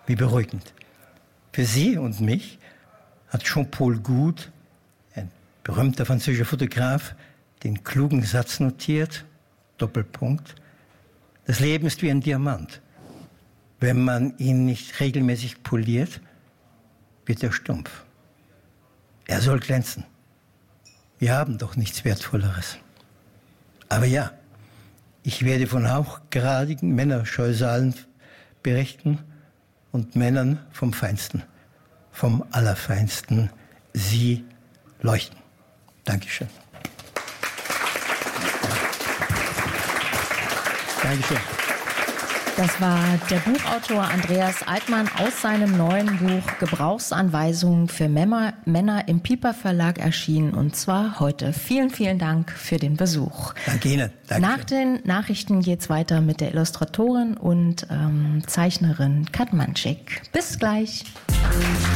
Wie beruhigend. Für Sie und mich hat Jean-Paul Goude, ein berühmter französischer Fotograf, den klugen Satz notiert, Doppelpunkt: Das Leben ist wie ein Diamant. Wenn man ihn nicht regelmäßig poliert, wird er stumpf. Er soll glänzen. Wir haben doch nichts Wertvolleres. Aber ja, ich werde von hochgradigen Männerscheusalen berichten und Männern vom Feinsten, vom Allerfeinsten. Sie leuchten. Dankeschön. Dankeschön. Das war der Buchautor Andreas Altmann aus seinem neuen Buch Gebrauchsanweisungen für Männer im Piper Verlag erschienen, und zwar heute. Vielen, vielen Dank für den Besuch. Danke Ihnen. Dankeschön. Nach den Nachrichten geht's weiter mit der Illustratorin und Zeichnerin Kat Manczyk. Bis gleich.